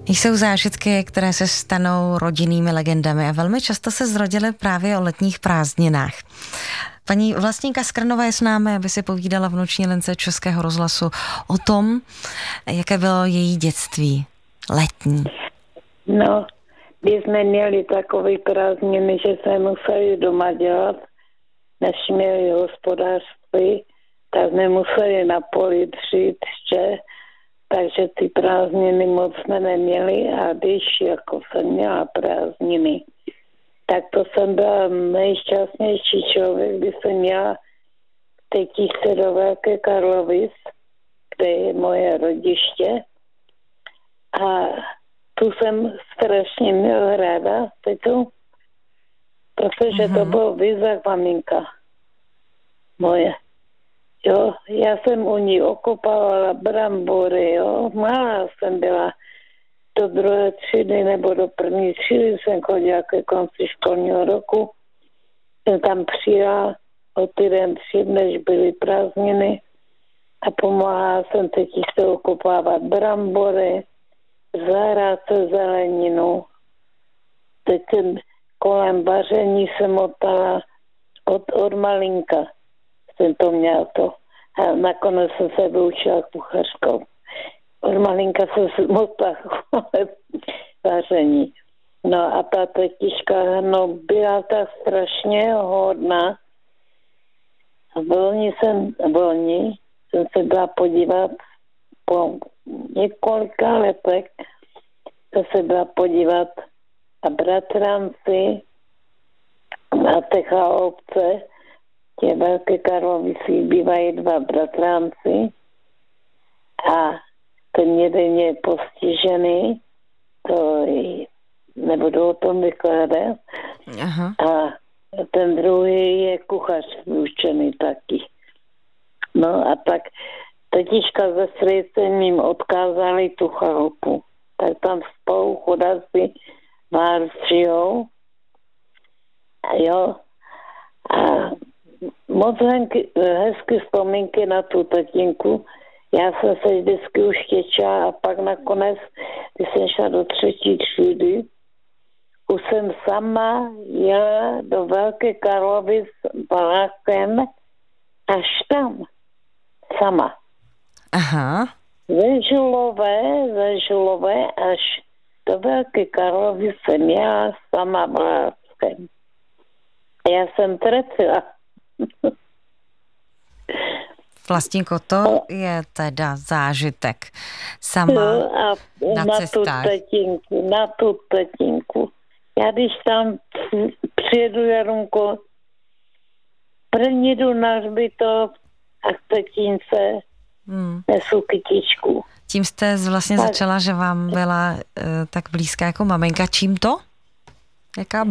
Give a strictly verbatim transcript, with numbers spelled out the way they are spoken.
Jsou zážitky, které se stanou rodinnými legendami a velmi často se zrodily právě o letních prázdninách. Paní Vlastníka Skrnova je s námi, aby si povídala v noční lince Českého rozhlasu o tom, jaké bylo její dětství letní. No, když jsme měli takové prázdniny, že jsme museli doma dělat, než měli hospodářství, tak jsme museli na poli třít ještě, takže ty prázdniny moc jsme neměli a když jako jsem měla prázdniny, tak to jsem byla nejšťastnější člověk, když jsem měla teď se do Velké Karlovic, kde je moje rodiště. A tu jsem strašně měla ráda, tu, protože mm-hmm. to bylo vyzak maminka moje. Jo, já jsem u ní okopávala brambory, jo, malá jsem byla. Do druhé třídy nebo do první třídy jsem chodila ke konci školního roku. Jsem tam přijela o týden dřív, než byly prázdniny a pomáhala jsem teď se okopávat brambory, zahrát se zeleninu. Teď jsem kolem vaření se motala od, od malinka. Jsem to měla to. A nakonec jsem se vyučila kuchařkou. Od malinka se motala kolem vaření. No a ta tetička, no byla tak strašně hodná. A volní jsem, volní jsem se byla podívat po několika letech, to se byla podívat a bratranci na té chalupce, tě Velké Karlovici bývají dva bratranci a ten jeden je postižený, to nebudu o tom vykládat. Aha. A ten druhý je kuchař vyučený taky. No a tak tetička ze strejcem jim odkázali tu chalupu. Tak tam spolu chudáci vářijou. Jo. A moc hezky, hezky vzpomínky na tu tatínku. Já jsem se vždycky už těčila a pak nakonec, když jsem šla do třetí třídy, už jsem sama jela do Velké Karlovic vlakem až tam. Sama. Aha. Ze Žulové, ze Žulové až do Velké Karlovic jsem jela sama vlákem. Já jsem trecila. Vlastníko, to je teda zážitek. Sama no a na, na cestách. tu tetinku, na tu tetinku. Já když tam přijedu, Jarunko, první jdu na hřbitov a k tetínce hmm. nesu kytičku. Tím jste vlastně tak. začala, že vám byla uh, tak blízká jako maminka. Čím to? Jaká